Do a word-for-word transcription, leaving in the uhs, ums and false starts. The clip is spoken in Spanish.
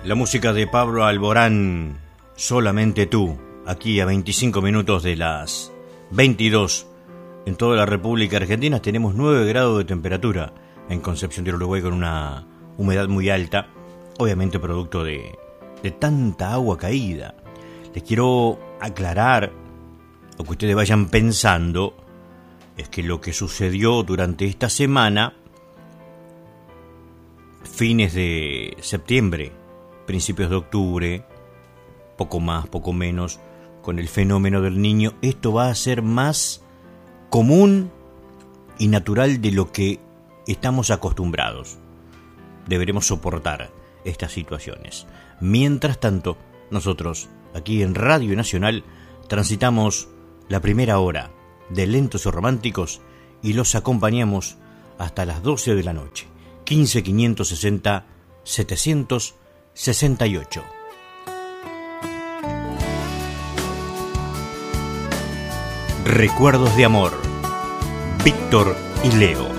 La música de Pablo Alborán, Solamente tú, aquí a veinticinco minutos de las veintidós. En toda la República Argentina tenemos nueve grados de temperatura en Concepción del Uruguay, con una humedad muy alta, obviamente producto de, de tanta agua caída. Les quiero aclarar, o que ustedes vayan pensando, es que lo que sucedió durante esta semana, fines de septiembre, principios de octubre, poco más, poco menos, con el fenómeno del Niño, esto va a ser más común y natural de lo que estamos acostumbrados. Deberemos soportar estas situaciones. Mientras tanto, nosotros, aquí en Radio Nacional, transitamos la primera hora de Lentos o Románticos y los acompañamos hasta las doce de la noche. quince quinientos sesenta setecientos sesenta y ocho. Recuerdos de amor. Víctor y Leo.